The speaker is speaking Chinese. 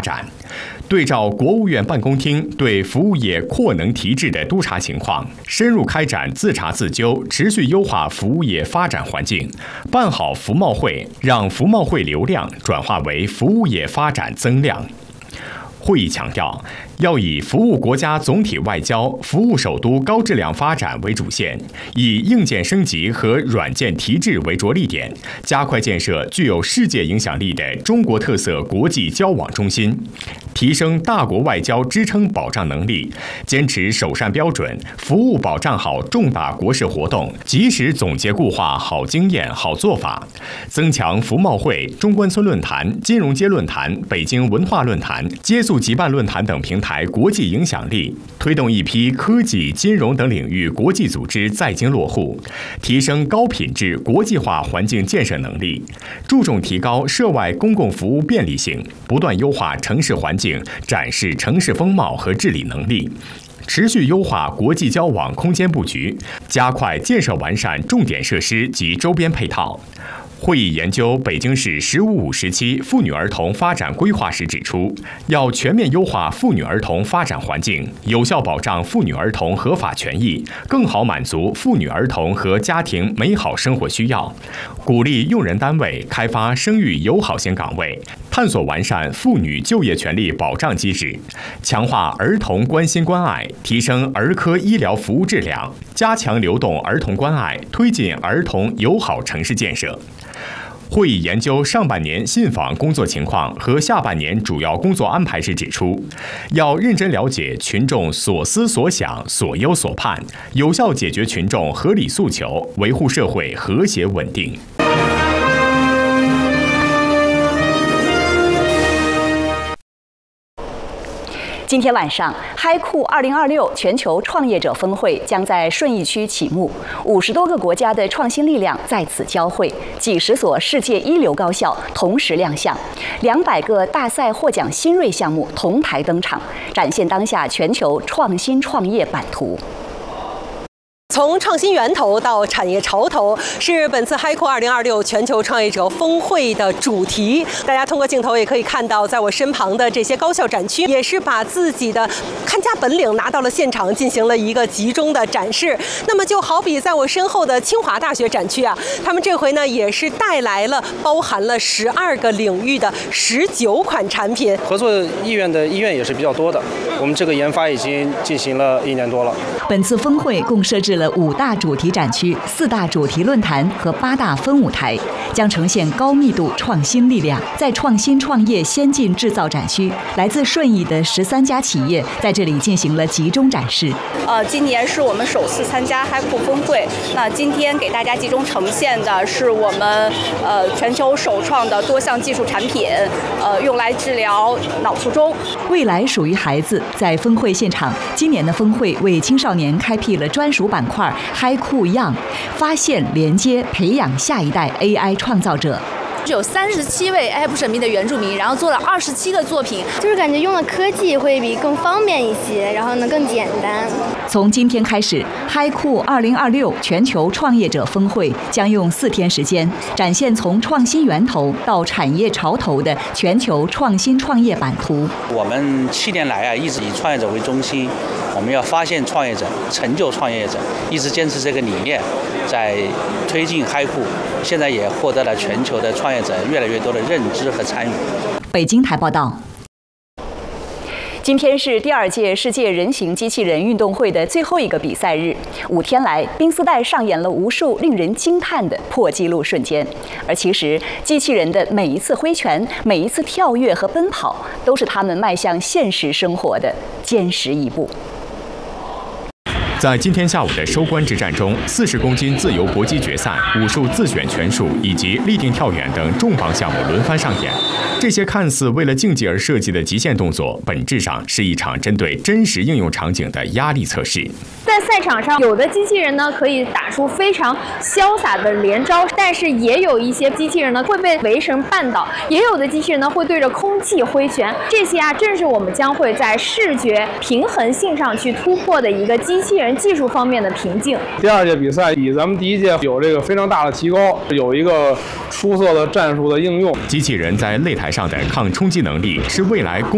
展。对照国务院办公厅对服务业扩能提质的督查情况，深入开展自查自纠，持续优化服务业发展环境，办好服贸会，让服贸会流量转化为服务业发展增量。会议强调，要以服务国家总体外交、服务首都高质量发展为主线，以硬件升级和软件提质为着力点，加快建设具有世界影响力的中国特色国际交往中心，提升大国外交支撑保障能力，坚持首善标准，服务保障好重大国事活动，及时总结固化好经验、好做法，增强服贸会、中关村论坛、金融街论坛、北京文化论坛、接宿即办论坛等平台国际影响力，推动一批科技、金融等领域国际组织在京落户，提升高品质国际化环境建设能力，注重提高涉外公共服务便利性，不断优化城市环境，展示城市风貌和治理能力。持续优化国际交往空间布局，加快建设完善重点设施及周边配套。会议研究北京市“15+5”时期妇女儿童发展规划时指出，要全面优化妇女儿童发展环境，有效保障妇女儿童合法权益，更好满足妇女儿童和家庭美好生活需要，鼓励用人单位开发生育友好型岗位，探索完善妇女就业权利保障机制，强化儿童关心关爱，提升儿科医疗服务质量，加强流动儿童关爱，推进儿童友好城市建设。会议研究上半年信访工作情况和下半年主要工作安排时指出，要认真了解群众所思所想、所忧所盼，有效解决群众合理诉求，维护社会和谐稳定。 今天晚上，嗨酷2026全球创业者峰会将在顺义区启幕，50多个国家的创新力量在此交汇，几十所世界一流高校同时亮相，200个大赛获奖新锐项目同台登场，展现当下全球创新创业版图。 从创新源头到产业潮头，是本次嗨酷2026全球创业者峰会的主题。大家通过镜头也可以看到，在我身旁的这些高校展区，也是把自己的看家本领拿到了现场，进行了一个集中的展示。那么就好比在我身后的清华大学展区啊，他们这回呢也是带来了包含了12个领域的19款产品。 合作意愿也是比较多的，我们这个研发已经进行了1年多了。 本次峰会共设置了5大主题展区、4大主题论坛和8大分舞台，将呈现高密度创新力量。在创新创业先进制造展区，来自顺义的13家企业在这里进行了集中展示。 今年是我们首次参加嗨酷峰会，那今天给大家集中呈现的是我们全球首创的多项技术产品，用来治疗脑卒中。 未来属于孩子，在峰会现场，今年的峰会为青少年开辟了专属板块嗨酷 Young， 发现、连接、培养下一代 AI 创造者。 有37位 AI 不神秘的原住民，然后做了27个作品， 就是感觉用的科技会比更方便一些，然后呢更简单。 从今天开始，嗨酷2026全球创业者峰会将用4天时间，展现从创新源头到产业潮头的全球创新创业版图。 我们7年来一直以创业者为中心，我们要发现创业者，成就创业者，一直坚持这个理念，在推进嗨酷，现在也获得了全球的创业者越来越多的认知和参与。 北京台报道。今天是第2届世界人形机器人运动会的最后一个比赛日，5天来，冰丝带上演了无数令人惊叹的破纪录瞬间。而其实，机器人的每一次挥拳、每一次跳跃和奔跑，都是他们迈向现实生活的坚实一步。 在今天下午的收官之战中，40公斤自由搏击决赛、武术自选拳术以及立定跳远等重磅项目轮番上演。这些看似为了竞技而设计的极限动作，本质上是一场针对真实应用场景的压力测试。 在赛场上，有的机器人呢可以打出非常潇洒的连招，但是也有一些机器人呢会被围绳绊倒，也有的机器人呢会对着空气挥拳。这些正是我们将会在视觉平衡性上去突破的一个机器人技术方面的瓶颈。 第2届比赛比咱们第1届有这个非常大的提高，有一个出色的战术的应用。 机器人在擂台上的抗冲击能力是未来